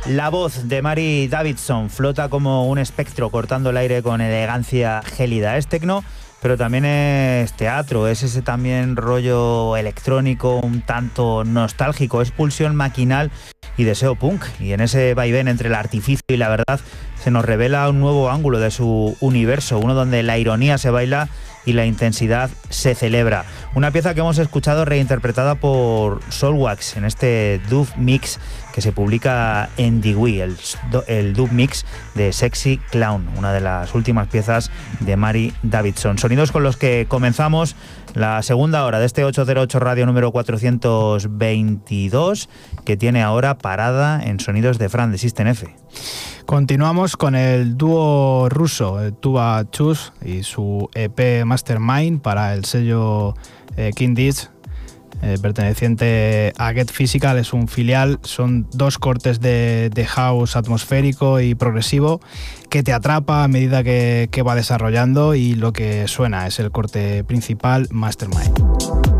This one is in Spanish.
La voz de Mari Davidson flota como un espectro cortando el aire con elegancia gélida. Es tecno, pero también es teatro, es ese también rollo electrónico un tanto nostálgico, es pulsión maquinal y deseo punk. Y en ese vaivén entre el artificio y la verdad se nos revela un nuevo ángulo de su universo, uno donde la ironía se baila y la intensidad se celebra. Una pieza que hemos escuchado reinterpretada por Soulwax en este dub mix que se publica en Digui, el dub mix de Sexy Clown, una de las últimas piezas de Mari Davidson. Sonidos con los que comenzamos la segunda hora de este 808 Radio número 422, que tiene ahora parada en Sonidos de Fran de System F. Continuamos con el dúo ruso Tuba Chus y su EP Mastermind para el sello King Dish, perteneciente a Get Physical. Es un filial, son dos cortes de house atmosférico y progresivo que te atrapa a medida que va desarrollando, y lo que suena es el corte principal, Mastermind.